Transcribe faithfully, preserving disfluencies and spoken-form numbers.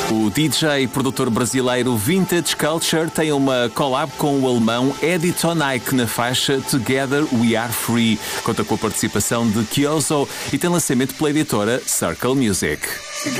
O D J e produtor brasileiro Vintage Culture tem uma collab com o alemão Eddie Tonaik na faixa Together We Are Free. Conta com a participação de Kyozo e tem lançamento pela editora Circle Music.